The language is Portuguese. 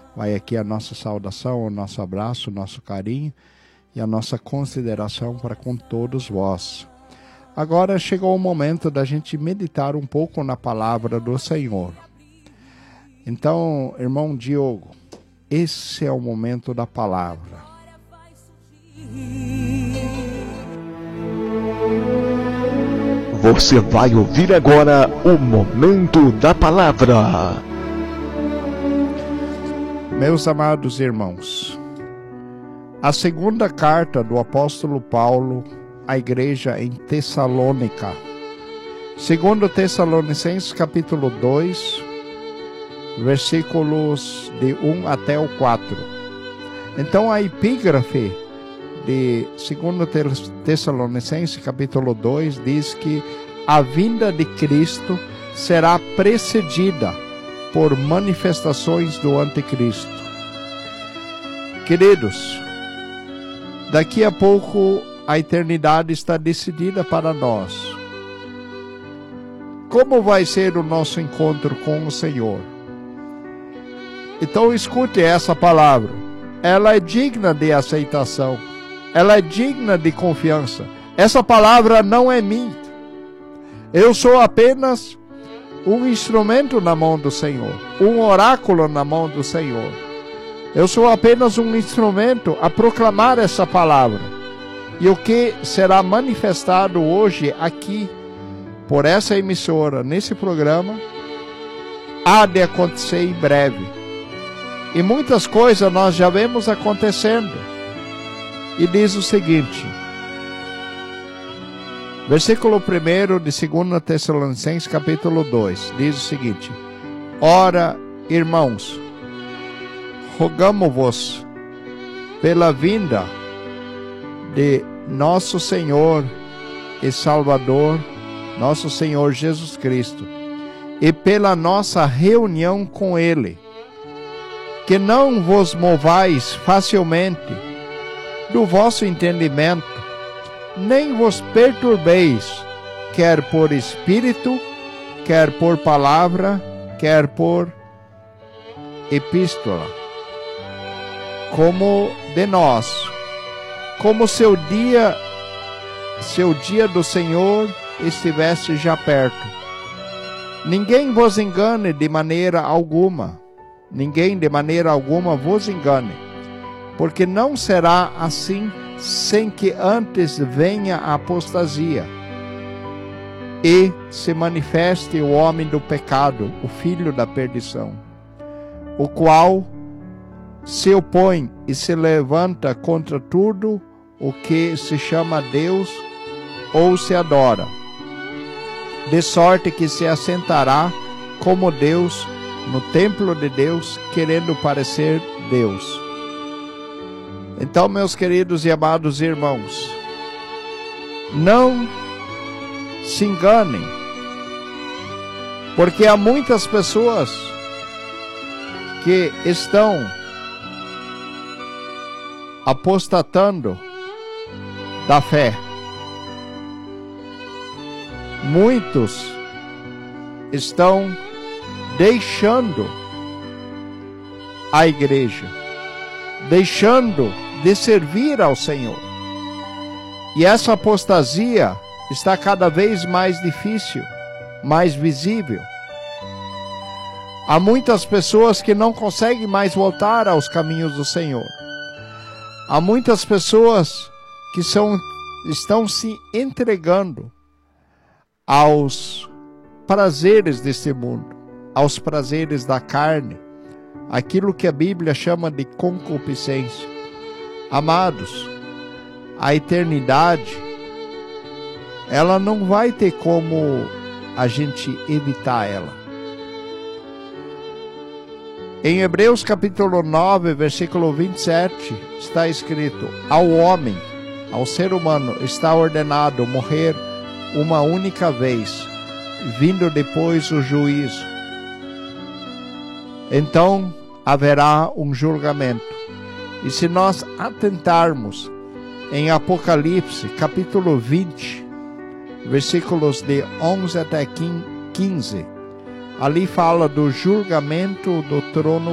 Vai aqui a nossa saudação, o nosso abraço, o nosso carinho e a nossa consideração para com todos vós. Agora chegou o momento da gente meditar um pouco na palavra do Senhor. Então, irmão Diogo, esse é o momento da palavra. Você vai ouvir agora o momento da palavra. Meus amados irmãos, a segunda carta do apóstolo Paulo à igreja em Tessalônica, segundo Tessalonicenses capítulo 2, versículos de 1 até o 4. Então a epígrafe de 2 Tessalonicenses capítulo 2 diz que a vinda de Cristo será precedida por manifestações do anticristo. Queridos, daqui a pouco a eternidade está decidida para nós. Como vai ser o nosso encontro com o Senhor? Então escute essa palavra. Ela é digna de aceitação. Ela é digna de confiança. Essa palavra não é minha. Eu sou apenas um instrumento na mão do Senhor, um oráculo na mão do Senhor. Eu sou apenas um instrumento a proclamar essa palavra. E o que será manifestado hoje aqui, por essa emissora, nesse programa, há de acontecer em breve. E muitas coisas nós já vemos acontecendo. E diz o seguinte, versículo 1 de 2 Tessalonicenses capítulo 2, diz o seguinte: Ora, irmãos, rogamo-vos pela vinda de nosso Senhor e Salvador, nosso Senhor Jesus Cristo, e pela nossa reunião com Ele, que não vos movais facilmente do vosso entendimento, nem vos perturbeis, quer por espírito, quer por palavra, quer por epístola, como de nós, como seu dia do Senhor estivesse já perto. Ninguém vos engane de maneira alguma, ninguém de maneira alguma vos engane, porque não será assim sem que antes venha a apostasia e se manifeste o homem do pecado, o filho da perdição, o qual se opõe e se levanta contra tudo o que se chama Deus ou se adora, de sorte que se assentará como Deus no templo de Deus, querendo parecer Deus. Então, meus queridos e amados irmãos, não se enganem, porque há muitas pessoas que estão apostatando da fé. Muitos estão deixando a igreja, deixando de servir ao Senhor. E essa apostasia está cada vez mais difícil, mais visível. Há muitas pessoas que não conseguem mais voltar aos caminhos do Senhor. Há muitas pessoas que estão se entregando aos prazeres deste mundo, aos prazeres da carne, aquilo que a Bíblia chama de concupiscência. Amados, a eternidade, ela não vai ter como a gente evitar ela. Em Hebreus capítulo 9, versículo 27, está escrito: ao homem, ao ser humano, está ordenado morrer uma única vez, vindo depois o juízo. Então haverá um julgamento. E se nós atentarmos em Apocalipse, capítulo 20, versículos de 11 até 15, ali fala do julgamento do trono